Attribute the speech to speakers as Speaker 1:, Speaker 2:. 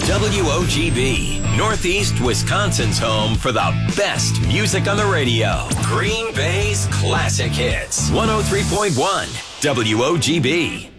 Speaker 1: WOGB, Northeast Wisconsin's home for the best music on the radio. Green Bay's classic hits. 103.1 WOGB.